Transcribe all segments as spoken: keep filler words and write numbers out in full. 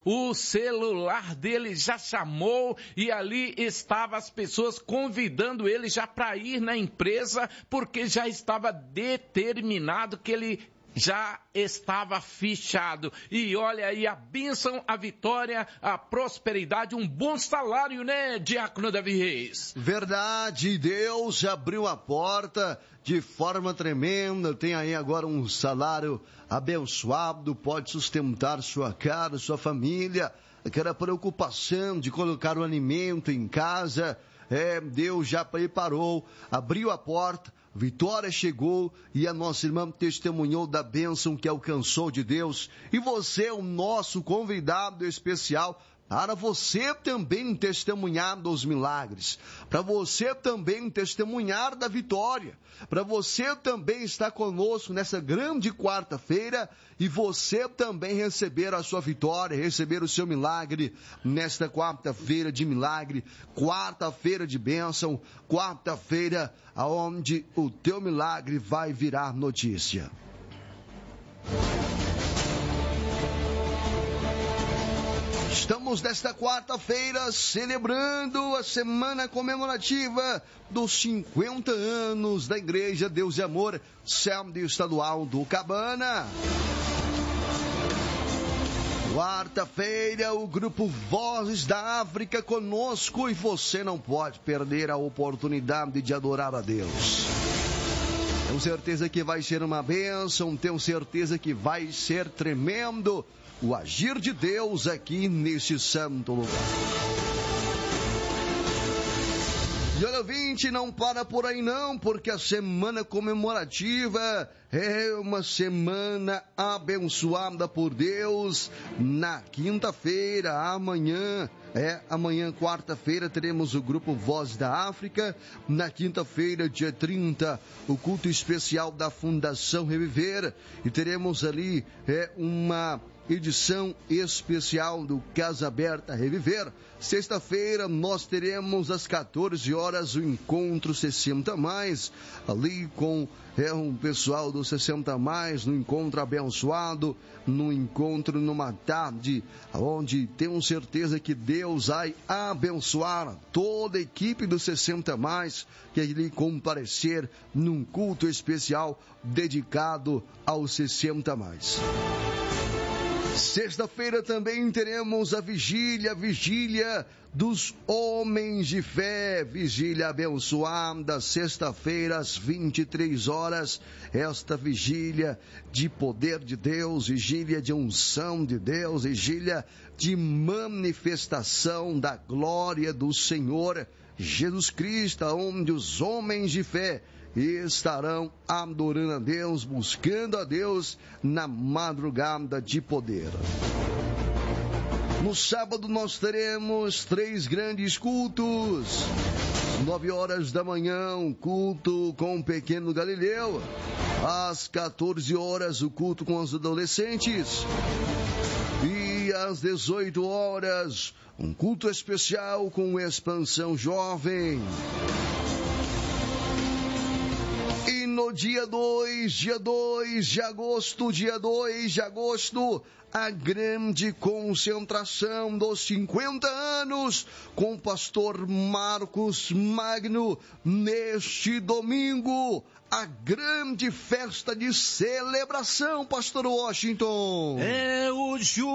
O celular dele já chamou e ali estavam as pessoas convidando ele já para ir na empresa, porque já estava determinado que ele já estava fichado. E olha aí a bênção, a vitória, a prosperidade, um bom salário, né, Diácono Davi Reis? Verdade, Deus abriu a porta de forma tremenda, tem aí agora um salário abençoado, pode sustentar sua casa, sua família, aquela preocupação de colocar o alimento em casa, é, Deus já preparou, abriu a porta, vitória chegou e a nossa irmã testemunhou da bênção que alcançou de Deus. E você é o nosso convidado especial para você também testemunhar dos milagres, para você também testemunhar da vitória, para você também estar conosco nessa grande quarta-feira e você também receber a sua vitória, receber o seu milagre nesta quarta-feira de milagre, quarta-feira de bênção, quarta-feira aonde o teu milagre vai virar notícia. Estamos nesta quarta-feira celebrando a semana comemorativa dos cinquenta anos da Igreja Deus e Amor, sede estadual do Cabana. Quarta-feira, o grupo Vozes da África conosco e você não pode perder a oportunidade de adorar a Deus. Tenho certeza que vai ser uma bênção, tenho certeza que vai ser tremendo o agir de Deus aqui nesse santo lugar. E olha, ouvinte, não para por aí não, porque a semana comemorativa é uma semana abençoada por Deus. Na quinta-feira, amanhã, é amanhã, quarta-feira, teremos o grupo Voz da África. Na quinta-feira, dia trinta, o culto especial da Fundação Reviver. E teremos ali é, uma edição especial do Casa Aberta Reviver. Sexta-feira nós teremos às quatorze horas o encontro sessenta mais, ali com é, um pessoal do sessenta mais, no encontro abençoado, no encontro numa tarde, onde tenho certeza que Deus vai abençoar toda a equipe do sessenta mais, que ali comparecer num culto especial dedicado ao sessenta mais. Sexta-feira também teremos a vigília, vigília dos homens de fé, vigília abençoada, sexta-feira às vinte e três horas, esta vigília de poder de Deus, vigília de unção de Deus, vigília de manifestação da glória do Senhor Jesus Cristo, onde os homens de fé estarão adorando a Deus, buscando a Deus na madrugada de poder. No sábado nós teremos três grandes cultos. Às nove horas da manhã, um culto com o pequeno Galileu. Às quatorze horas, o culto com os adolescentes. E às dezoito horas, um culto especial com Expansão Jovem. E no dia dois, dia dois de agosto, dia dois de agosto, a grande concentração dos cinquenta anos com o pastor Marcos Magno neste domingo. A grande festa de celebração, pastor Washington. É o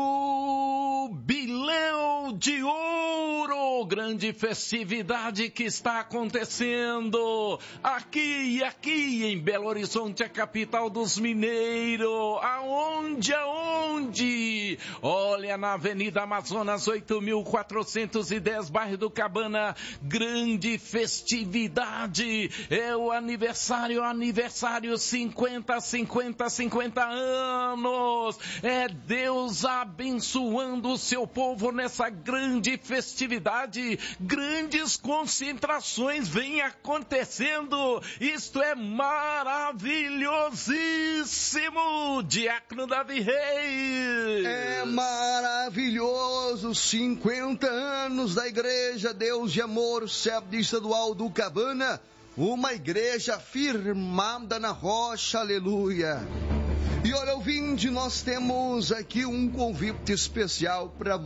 Jubileu de Ouro, grande festividade que está acontecendo aqui, aqui em Belo Horizonte, a capital dos mineiros. Aonde, aonde? Olha, na Avenida Amazonas, oito mil quatrocentos e dez, bairro do Cabana, grande festividade. É o aniversário aniversário cinquenta, cinquenta, cinquenta anos. É Deus abençoando o seu povo nessa grande festividade. Grandes concentrações vêm acontecendo. Isto é maravilhosíssimo. Diácono Davi Reis. É maravilhoso. cinquenta anos da Igreja Deus de Amor, sede estadual do Cabana. Uma igreja firmada na rocha, aleluia. E olha, ouvinte, nós temos aqui um convite especial para